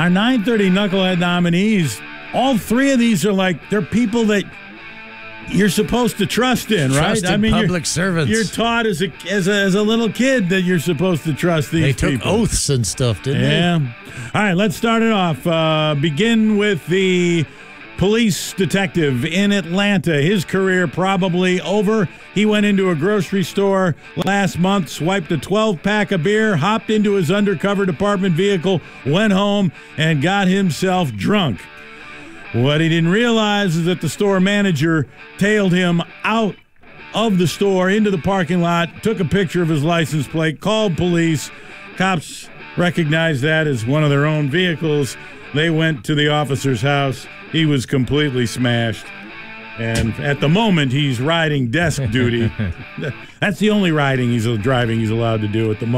Our 930 Knucklehead nominees, all three of these are like, they're people that you're supposed to trust in, right? Trusted public servants. You're taught as a little kid that you're supposed to trust these people. They took oaths and stuff, didn't they? Yeah. All right, let's start it off. Begin with the police detective in Atlanta. His career probably over. He went into a grocery store last month, swiped a 12-pack of beer, hopped into his undercover department vehicle, went home, and got himself drunk. What he didn't realize is that the store manager tailed him out of the store into the parking lot, took a picture of his license plate, called police. Cops recognized that as one of their own vehicles. They went to the officer's house. He was completely smashed. And at the moment, he's riding desk duty. That's the only riding he's allowed to do at the moment.